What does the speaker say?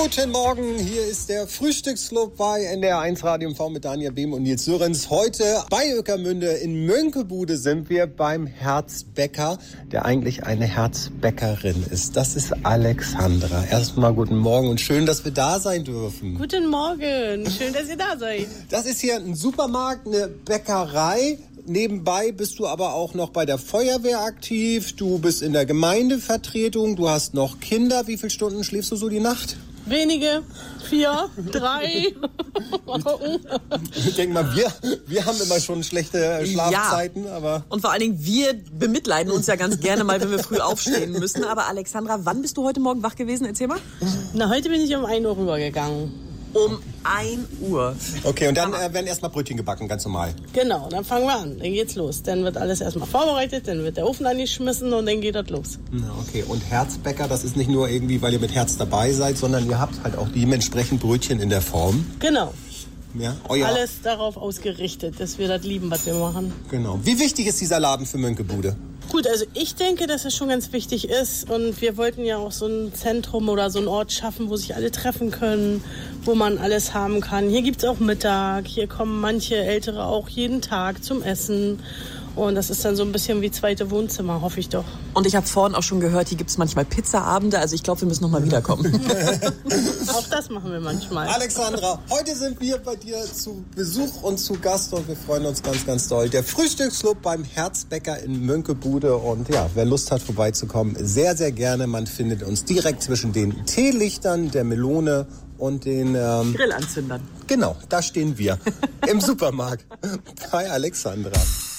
Guten Morgen, hier ist der Frühstücksclub bei NDR 1 Radio MV mit Daniel Behm und Nils Sörens. Heute bei Ueckermünde in Mönckebude sind wir beim Herzbäcker, der eigentlich eine Herzbäckerin ist. Das ist Alexandra. Erstmal guten Morgen und schön, dass wir da sein dürfen. Guten Morgen, schön, dass ihr da seid. Das ist hier ein Supermarkt, eine Bäckerei. Nebenbei bist du aber auch noch bei der Feuerwehr aktiv. Du bist in der Gemeindevertretung. Du hast noch Kinder. Wie viele Stunden schläfst du so die Nacht? Wenige, 4, 3. Mal gucken. Ich denke mal, wir haben immer schon schlechte Schlafzeiten. Ja. Aber und vor allen Dingen, wir bemitleiden uns ja ganz gerne mal, wenn wir früh aufstehen müssen. Aber Alexandra, wann bist du heute Morgen wach gewesen? Erzähl mal. Na, heute bin ich um 1 Uhr rübergegangen. Um 1 Uhr. Okay, und dann werden erstmal Brötchen gebacken, ganz normal. Genau, dann fangen wir an. Dann geht's los. Dann wird alles erstmal vorbereitet, dann wird der Ofen angeschmissen und dann geht das los. Na, okay, und Herzbäcker, das ist nicht nur irgendwie, weil ihr mit Herz dabei seid, sondern ihr habt halt auch dementsprechend Brötchen in der Form. Genau. Ja, alles darauf ausgerichtet, dass wir das lieben, was wir machen. Genau. Wie wichtig ist dieser Laden für Mönckebude? Gut, also ich denke, dass es schon ganz wichtig ist und wir wollten ja auch so ein Zentrum oder so einen Ort schaffen, wo sich alle treffen können, wo man alles haben kann. Hier gibt's auch Mittag, hier kommen manche Ältere auch jeden Tag zum Essen und das ist dann so ein bisschen wie zweite Wohnzimmer, hoffe ich doch. Und ich habe vorhin auch schon gehört, hier gibt's manchmal Pizzaabende, also ich glaube, wir müssen noch mal wiederkommen. Auch das machen wir manchmal. Alexandra, heute sind wir bei dir zu Besuch und zu Gast und wir freuen uns ganz, ganz doll. Der Frühstücksclub beim Herzbäcker in Mönckebude und ja, wer Lust hat vorbeizukommen, sehr, sehr gerne. Man findet uns direkt zwischen den Teelichtern, der Melone und den Grillanzündern. Genau, da stehen wir im Supermarkt bei Alexandra.